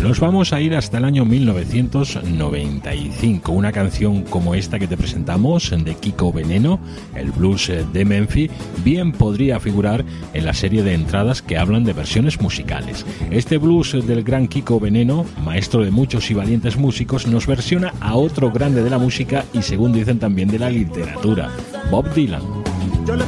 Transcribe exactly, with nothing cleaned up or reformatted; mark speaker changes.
Speaker 1: Nos vamos a ir hasta el año mil novecientos noventa y cinco. Una canción como esta que te presentamos, de Kiko Veneno, el blues de Memphis, bien podría figurar en la serie de entradas que hablan de versiones musicales. Este blues del gran Kiko Veneno, maestro de muchos y valientes músicos, nos versiona a otro grande de la música y, según dicen, también de la literatura, Bob Dylan.
Speaker 2: Yo le